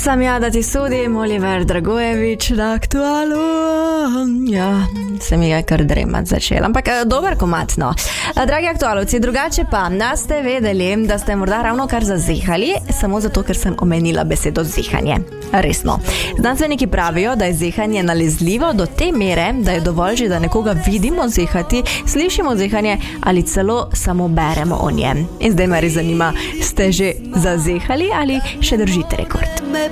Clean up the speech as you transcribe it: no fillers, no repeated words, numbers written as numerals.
Sam ja, da ti sodim, Oliver Dragojevič na Aktualu. Ja, se mi je kar dremat začel, ampak dober komad, no. Dragi aktualovci, drugače pa, da ste vedeli, da ste morda ravno kar zazihali, samo zato, ker sem omenila besedo zihanje. Resno. Znanstveniki pravijo, da je zihanje nalezljivo do te mere, da je dovolj že, da nekoga vidimo zihati, slišimo zihanje ali celo samo beremo o njem. In zdaj me res zanima, ste že zazihali ali še držite rekord?